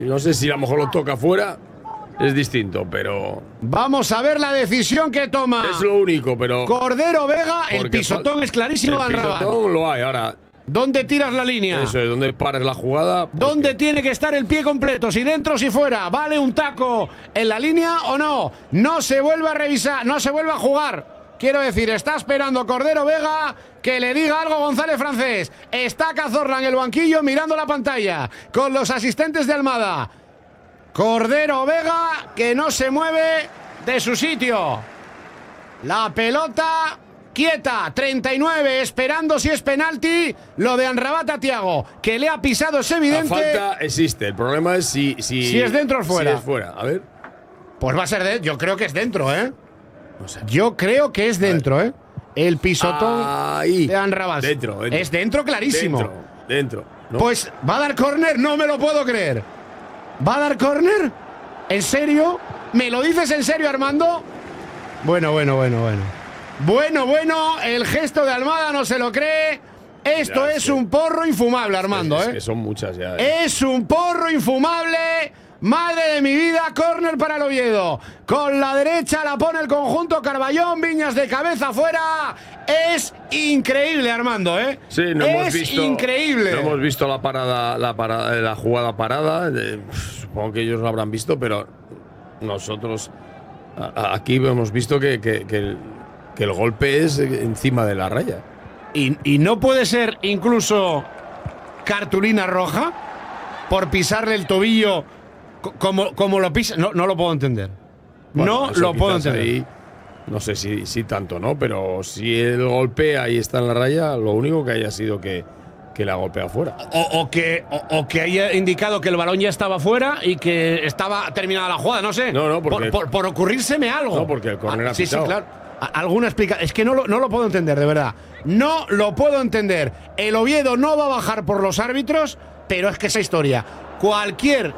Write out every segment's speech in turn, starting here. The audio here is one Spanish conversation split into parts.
No sé si a lo mejor lo toca fuera, es distinto, pero... Vamos a ver la decisión que toma. Es lo único, pero... Cordero Vega, el pisotón es clarísimo de Amrabat. El pisotón lo hay, ahora... ¿Dónde tiras la línea? Eso es, ¿dónde pares la jugada? ¿Dónde tiene que estar el pie completo? Si dentro o si fuera. ¿Vale un taco en la línea o no? No se vuelve a revisar, no se vuelve a jugar. Quiero decir, está esperando Cordero Vega que le diga algo González Francés. Está Cazorla en el banquillo mirando la pantalla con los asistentes de Almada. Cordero Vega que no se mueve de su sitio. La pelota quieta, 39, esperando si es penalti. Lo de Amrabat a Thiago, que le ha pisado, es evidente. La falta existe, el problema es si es dentro o fuera. Si es fuera, a ver. Pues va a ser yo creo que es dentro, ¿eh? No sé. Yo creo que es dentro, ¿eh? El pisotón ahí, de Amrabat. Dentro. Es dentro clarísimo. Dentro. ¿No? Pues va a dar córner, no me lo puedo creer. ¿Va a dar córner? ¿En serio? ¿Me lo dices en serio, Armando? Bueno. Bueno, el gesto de Almada no se lo cree. Esto Ya, es sí. un porro infumable, Armando, Es que son muchas ya. Es un porro infumable. Madre de mi vida, córner para el Oviedo. Con la derecha la pone el conjunto Carballón, Viñas de cabeza afuera. Es increíble, Armando, ¿eh? Sí, no hemos visto. Increíble. No hemos visto la jugada parada. Supongo que ellos lo habrán visto, pero nosotros aquí hemos visto que el golpe es encima de la raya. ¿Y no puede ser incluso cartulina roja por pisarle el tobillo como lo pisa? No lo puedo entender. Bueno, no lo puedo entender. Ahí, no sé si tanto, ¿no? Pero si el golpe ahí está en la raya, lo único que haya sido que la golpea fuera. O que haya indicado que el balón ya estaba fuera y que estaba terminada la jugada, no sé. No, porque… Por ocurrírseme algo. No, porque el córner ha pisado. Sí, claro. Alguna explicación. Es que no lo puedo entender, de verdad. No lo puedo entender. El Oviedo no va a bajar por los árbitros, pero es que esa historia. Cualquier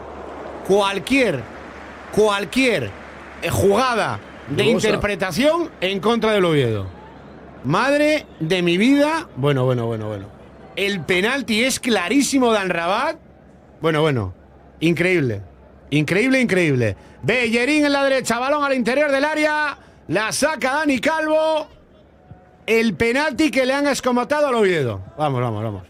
jugada de interpretación en contra del Oviedo. Madre de mi vida. Bueno. El penalti es clarísimo de Amrabat. Bueno. Increíble. Bellerín en la derecha, balón al interior del área. La saca Dani Calvo. El penalti que le han escomotado al Oviedo. Vamos.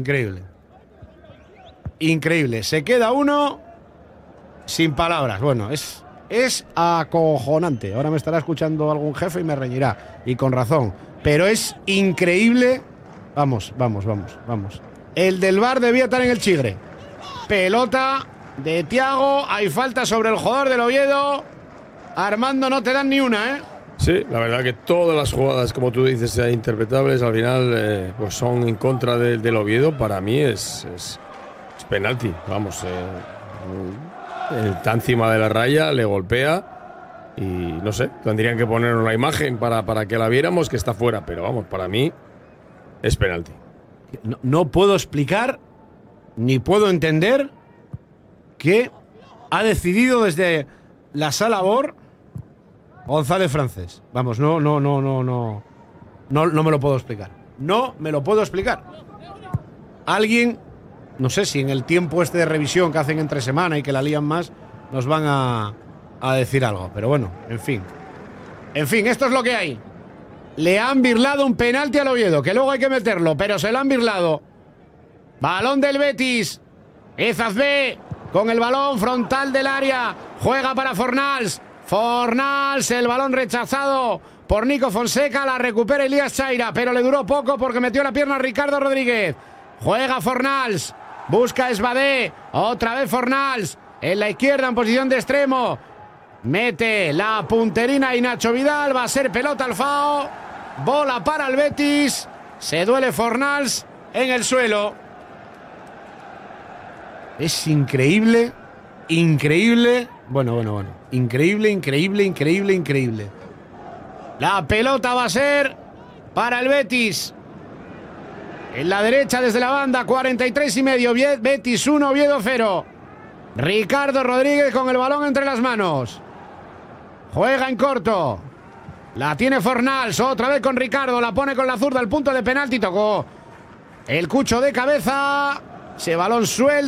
Increíble. Se queda uno sin palabras. Bueno, es acojonante. Ahora me estará escuchando algún jefe y me reñirá. Y con razón. Pero es increíble. Vamos. El del VAR debía estar en el chigre. Pelota de Thiago. Hay falta sobre el jugador del Oviedo. Armando, no te dan ni una, ¿eh? Sí, la verdad que todas las jugadas, como tú dices, interpretables, al final pues son en contra del Oviedo. Para mí es penalti. Vamos, está encima de la raya, le golpea y no sé, tendrían que poner una imagen para que la viéramos, que está fuera. Pero vamos, para mí es penalti. No puedo explicar ni puedo entender que ha decidido desde la sala BOR González Francés. Vamos, no me lo puedo explicar. No me lo puedo explicar. Alguien, no sé si en el tiempo este de revisión que hacen entre semana y que la lían más, nos van a decir algo. Pero bueno, en fin, esto es lo que hay. Le han birlado un penalti al Oviedo, que luego hay que meterlo, pero se lo han birlado. Balón del Betis. Ezazbe con el balón frontal del área. Juega para Fornals. El balón rechazado por Nico Fonseca. La recupera Elías Chaira, pero le duró poco porque metió la pierna a Ricardo Rodríguez. Juega Fornals. Busca Esbadé. Otra vez Fornals. En la izquierda en posición de extremo. Mete la punterina y Nacho Vidal. Va a ser pelota al FAO. Bola para el Betis. Se duele Fornals en el suelo. Es increíble. Bueno. Increíble. La pelota va a ser para el Betis. En la derecha desde la banda, 43,5. Betis 1, Oviedo 0. Ricardo Rodríguez con el balón entre las manos. Juega en corto. La tiene Fornals, otra vez con Ricardo. La pone con la zurda al punto de penalti. Tocó el Cucho de cabeza. Ese balón suelto.